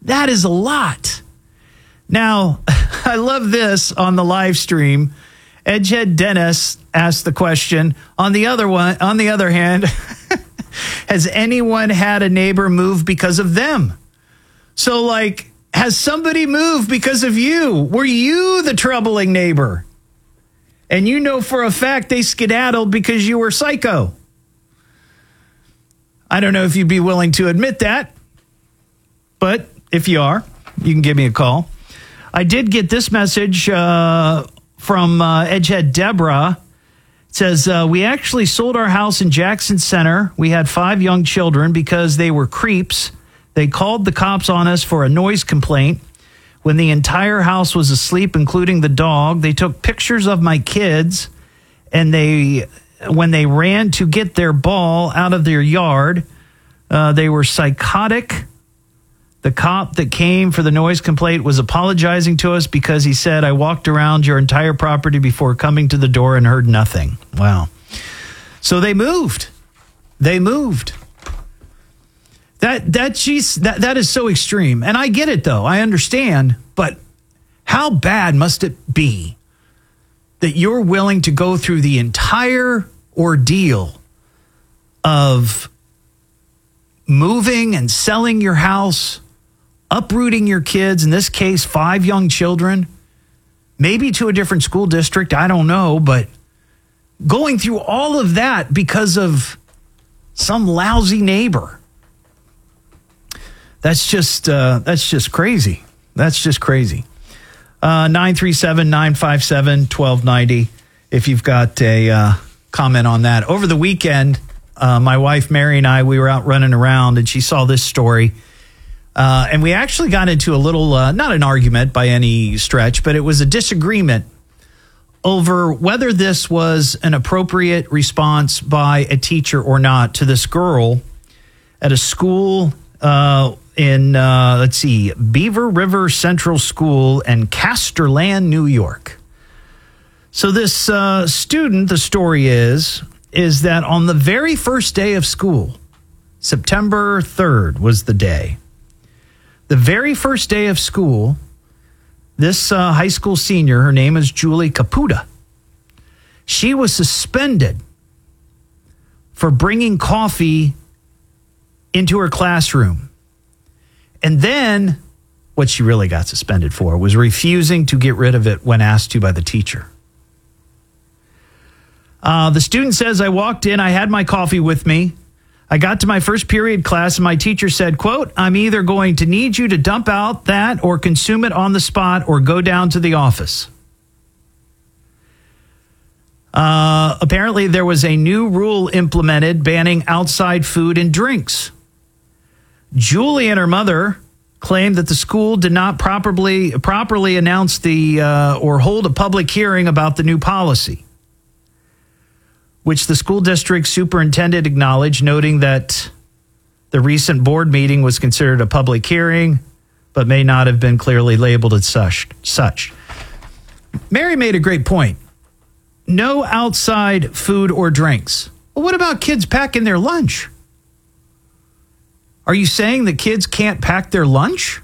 That is a lot. Now, I love this on the live stream. Edgehead Dennis asked the question, on the other hand, has anyone had a neighbor move because of them? So, like, has somebody moved because of you? Were you the troubling neighbor? And you know for a fact they skedaddled because you were psycho. I don't know if you'd be willing to admit that, but if you are, you can give me a call. I did get this message from Edgehead Deborah. It says, we actually sold our house in Jackson Center. We had 5 young children because they were creeps. They called the cops on us for a noise complaint. When the entire house was asleep, including the dog, they took pictures of my kids, and when they ran to get their ball out of their yard, they were psychotic. The cop that came for the noise complaint was apologizing to us because he said, I walked around your entire property before coming to the door and heard nothing. Wow. So they moved. They moved. That is so extreme. And I get it, though. I understand. But how bad must it be that you're willing to go through the entire ordeal of moving and selling your house, uprooting your kids, in this case, 5 young children, maybe to a different school district, I don't know, but going through all of that because of some lousy neighbor. That's just crazy. That's just crazy. 937-957-1290 if you've got a comment on that. Over the weekend, my wife Mary and I, we were out running around, and she saw this story. And we actually got into a little, not an argument by any stretch, but it was a disagreement over whether this was an appropriate response by a teacher or not to this girl at a school in Beaver River Central School in Casterland, New York. So this student, the story is that on the very first day of school, September 3rd was the day. The very first day of school, this high school senior, her name is Julie Caputa. She was suspended for bringing coffee into her classroom. And then what she really got suspended for was refusing to get rid of it when asked to by the teacher. The student says, I walked in, I had my coffee with me. I got to my first period class and my teacher said, quote, I'm either going to need you to dump out that or consume it on the spot or go down to the office. Apparently there was a new rule implemented banning outside food and drinks. Julie and her mother claimed that the school did not properly announce or hold a public hearing about the new policy, which the school district superintendent acknowledged, noting that the recent board meeting was considered a public hearing, but may not have been clearly labeled as such. Mary made a great point. No outside food or drinks. Well, what about kids packing their lunch? Are you saying that kids can't pack their lunch?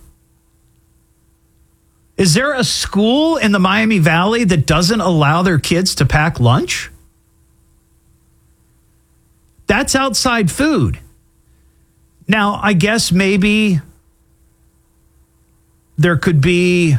Is there a school in the Miami Valley that doesn't allow their kids to pack lunch? That's outside food. Now, I guess maybe there could be,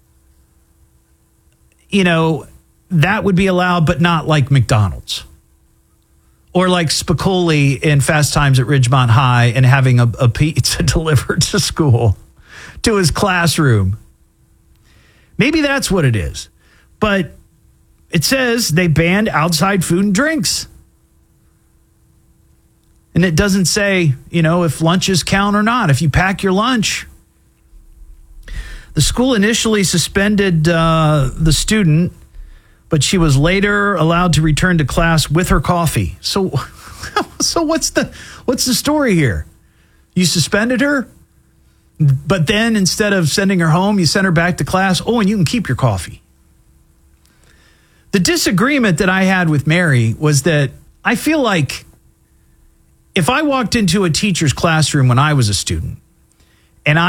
that would be allowed, but not like McDonald's. Or like Spicoli in Fast Times at Ridgemont High and having a pizza delivered to school, to his classroom. Maybe that's what it is. But it says they banned outside food and drinks. And it doesn't say, if lunches count or not, if you pack your lunch. The school initially suspended the student, but she was later allowed to return to class with her coffee. So what's the story here? You suspended her, but then instead of sending her home, you sent her back to class. Oh, and you can keep your coffee. The disagreement that I had with Mary was that I feel like if I walked into a teacher's classroom when I was a student